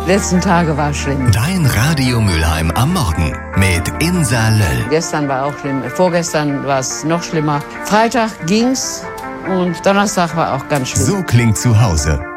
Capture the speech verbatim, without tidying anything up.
letzten Tage war schlimm. Dein Radio Mülheim am Morgen mit Insa Löll. Gestern war auch schlimm, vorgestern war es noch schlimmer. Freitag ging's und Donnerstag war auch ganz schlimm. So klingt zu Hause.